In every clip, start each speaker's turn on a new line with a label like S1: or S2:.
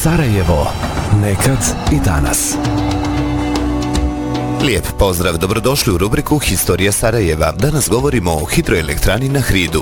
S1: Sarajevo. Nekad i danas.
S2: Lijep pozdrav, dobrodošli u rubriku Historija Sarajeva. Danas govorimo o hidroelektrani na Hridu.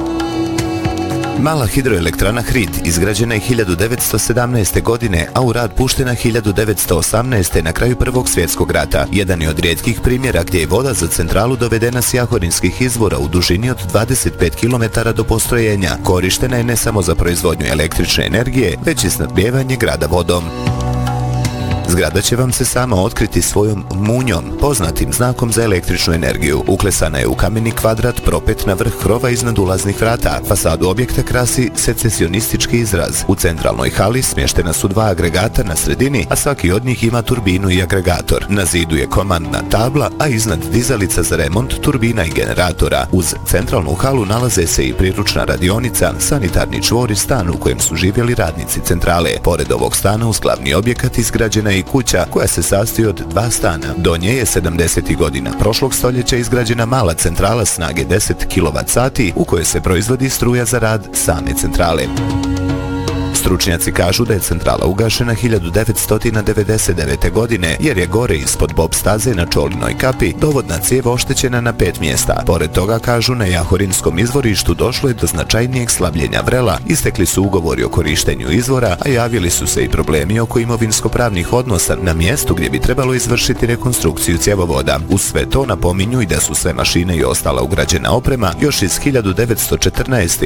S2: Mala hidroelektrana Hrid izgrađena je 1917. godine, a u rad puštena 1918. na kraju Prvog svjetskog rata. Jedan je od rijetkih primjera gdje je voda za centralu dovedena s jahorinskih izvora u dužini od 25 km do postrojenja. Korištena je ne samo za proizvodnju električne energije, već i snabdijevanje grada vodom. Zgrada će vam se sama otkriti svojom munjom, poznatim znakom za električnu energiju. Uklesana je u kameni kvadrat propet na vrh krova iznad ulaznih vrata. Fasadu objekta krasi secesionistički izraz. U centralnoj hali smještena su dva agregata na sredini, a svaki od njih ima turbinu i agregator. Na zidu je komandna tabla, a iznad dizalica za remont turbina i generatora. Uz centralnu halu nalaze se i priručna radionica, sanitarni čvor i stan u kojem su živjeli radnici centrale. Pored ovog stana uz glavni objekat izgrađena je i kuća koja se sastoji od dva stana. Do nje je 70. godina prošlog stoljeća izgrađena mala centrala snage 10 kWh u kojoj se proizvodi struja za rad same centrale. Stručnjaci kažu da je centrala ugašena 1999. godine jer je gore ispod bob staze na Čolinoj kapi dovodna cijev oštećena na 5 mjesta. Pored toga, kažu, na jahorinskom izvorištu došlo je do značajnijeg slabljenja vrela, istekli su ugovori o korištenju izvora, a javili su se i problemi oko imovinsko-pravnih odnosa na mjestu gdje bi trebalo izvršiti rekonstrukciju cjevovoda. Uz sve to napominju i da su sve mašine i ostala ugrađena oprema još iz 1914.